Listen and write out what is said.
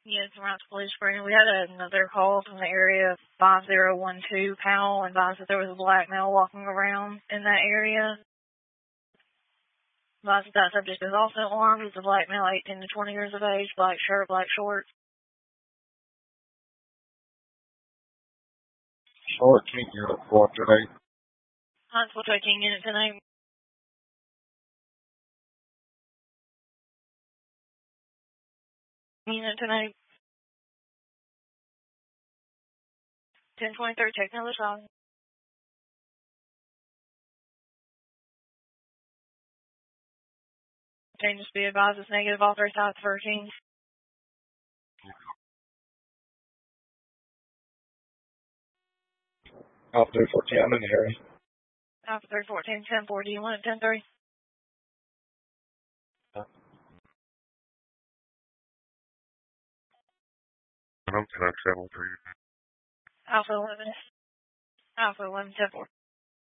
Yes, around Police Spring. We had another call from the area of 5012. Powell advised that there was a black male walking around in that area. Advised that subject is also armed. He's a black male, 18 to 20 years of age, black shirt, black shorts. Short King Unit 4 today. Huntsville taking Unit 10-8. Unit 10-8. 1023, take another shot. Changes be advised it's negative, all three sides 13. Alpha 314, I'm in the area. Alpha 314, 10-4, do you want it 10-3? I'm 10-7 for you. Alpha 11. Alpha 11, 10-4.